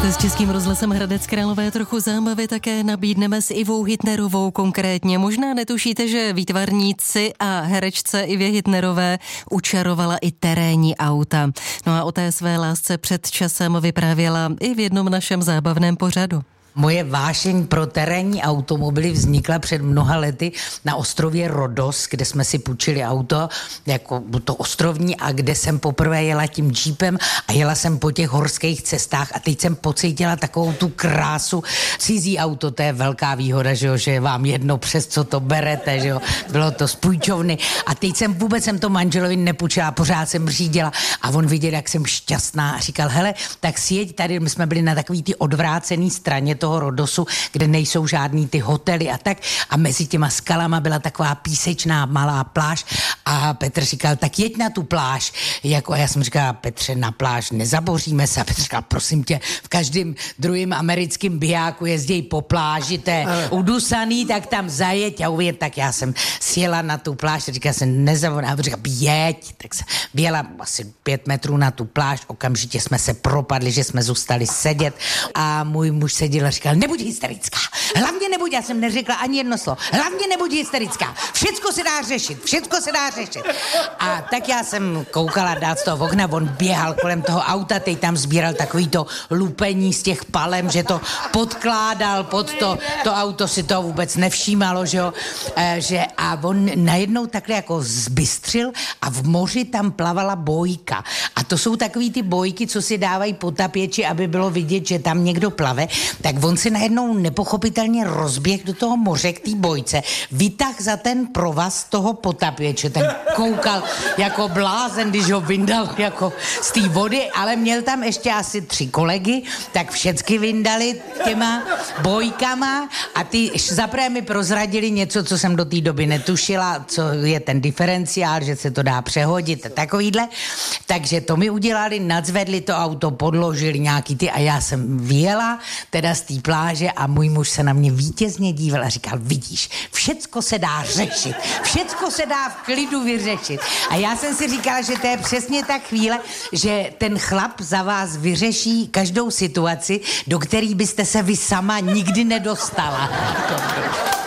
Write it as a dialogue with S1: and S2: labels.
S1: Jste s Českým rozhlasem Hradec Králové, trochu zábavy také nabídneme s Ivou Hitnerovou konkrétně. Možná netušíte, že výtvarníci a herečce Ivě Hitnerové učarovala i terénní auta. No a o té své lásce před časem vyprávěla i v jednom našem zábavném pořadu.
S2: Moje vášeň pro terénní automobily vznikla před mnoha lety na ostrově Rhodos, kde jsme si půjčili auto, jako to ostrovní, a kde jsem poprvé jela tím džípem a jela jsem po těch horských cestách a teď jsem pocítila takovou tu krásu. Cizí auto, to je velká výhoda, že je vám jedno, přes co to berete, že jo. Bylo to z půjčovny a teď jsem to manželovi nepůjčila, pořád jsem řídila a on viděl, jak jsem šťastná a říkal, hele, tak si jeď tady, my jsme byli na takový ty odvrácený straně toho Rhodosu, kde nejsou žádný ty hotely a tak, a mezi těma skalama byla taková písečná malá pláž a Petr říkal, tak jeď na tu pláž, a já jsem říkala, Petře, na pláž nezaboříme se, a Petr říkal, prosím tě, v každém druhém americkém bijáku jezdí po pláži, to je udusaný, tak tam zajeď a uvěd, tak já jsem sjela na tu pláž, říkala jsem, nezabořím, a říkala, jeď, tak jsem vyjela asi 5 metrů na tu pláž, okamžitě jsme se propadli, že jsme zůstali sedět a můj muž seděl, říkal, nebuď hysterická, hlavně nebuď, já jsem neřekla ani jedno slovo, hlavně nebuď hysterická, všecko se dá řešit. A tak já jsem koukala dál z toho okna, on běhal kolem toho auta, teď tam sbíral takový to lupení z těch palem, že to podkládal pod to auto si to vůbec nevšímalo, že jo, a on najednou takhle jako zbystřil a v moři tam plavala bojka. A to jsou takový ty bojky, co si dávají potapěči, aby bylo vidět, že tam někdo plave, tak on si najednou nepochopitelně rozběh do toho moře k té bojce, vytah za ten provaz toho potapěče, ten koukal jako blázen, když ho vyndal jako z té vody, ale měl tam ještě asi 3 kolegy, tak všecky vyndali těma bojkama a ty zaprvé mi prozradili něco, co jsem do té doby netušila, co je ten diferenciál, že se to dá přehodit a takovýhle, takže to mi udělali, nadzvedli to auto, podložili nějaký ty a já jsem vyjela teda z té pláže a můj muž se na mě vítězně díval a říkal, vidíš, všecko se dá řešit, všecko se dá v klidu vyřešit. A já jsem si říkala, že to je přesně ta chvíle, že ten chlap za vás vyřeší každou situaci, do které byste se vy sama nikdy nedostala.